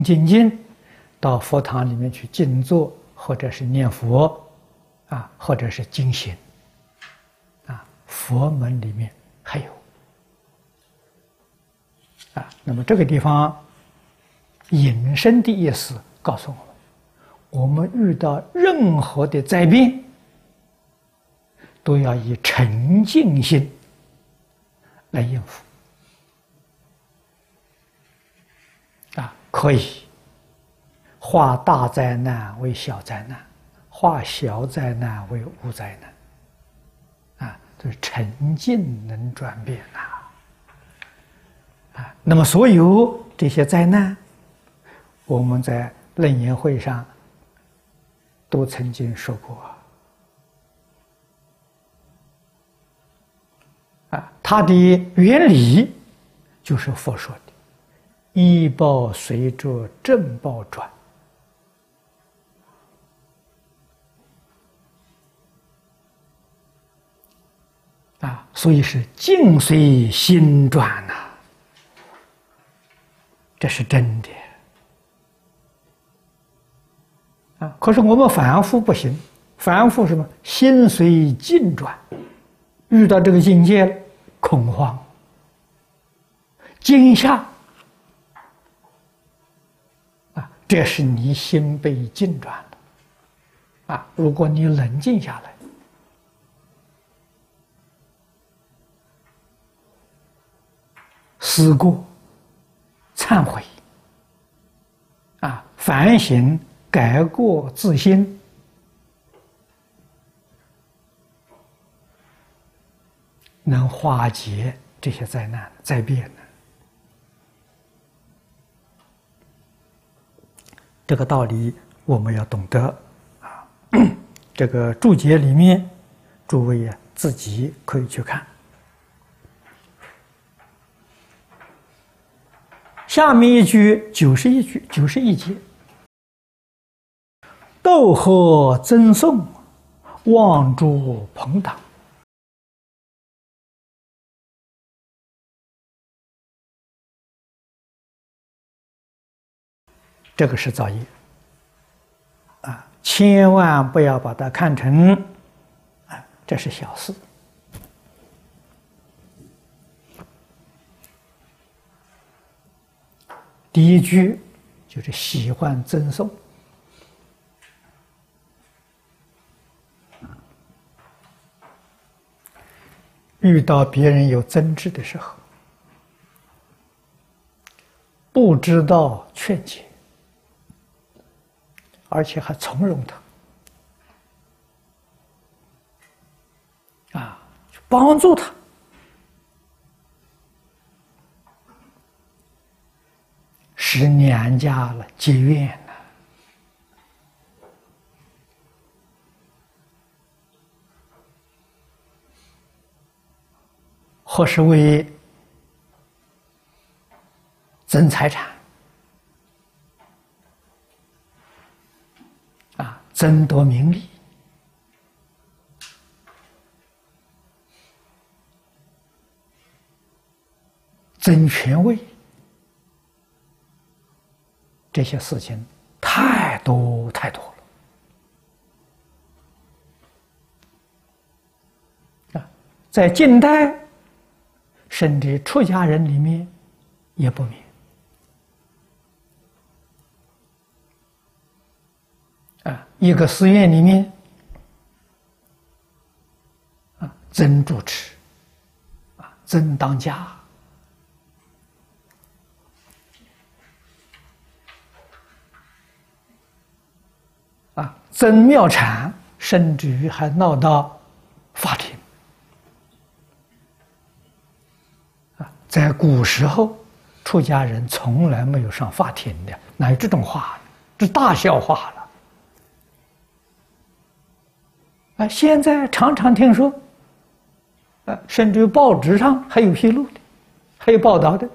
静静到佛堂里面去静坐，或者是念佛，或者是经行，佛门里面还有，那么这个地方引申的意思告诉我们遇到任何的灾变，都要以沉静心来应付。可以化大灾难为小灾难，化小灾难为无灾难，这是沉静能转变那么所有这些灾难，我们在楞严会上都曾经说过它的原理就是佛说的依报随着正报转，所以是境随心转这是真的可是我们反复不行，反复什么？心随境转，遇到这个境界，恐慌、惊吓。这是你心被境转的如果你冷静下来，思过、忏悔反省、改过自新，能化解这些灾难灾变的。这个道理我们要懂得这个注解里面，诸位自己可以去看。下面一句91节，斗贺赠送，望诸朋党。这个是造业千万不要把它看成这是小事。第一句就是喜欢赠送，遇到别人有争执的时候，不知道劝解，而且还从容他，帮助他，使两家了结怨了。或是为争财产争夺名利，争权位，这些事情太多了在近代甚至出家人里面也不免一个寺院里面争主持争当家争庙产，甚至于还闹到法庭在古时候出家人从来没有上法庭的，哪有这种话？这大笑话了现在常常听说甚至于报纸上还有披露的，还有报道的。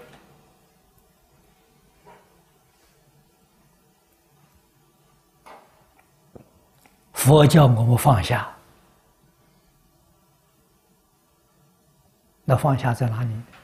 佛教我们放下，那放下在哪里？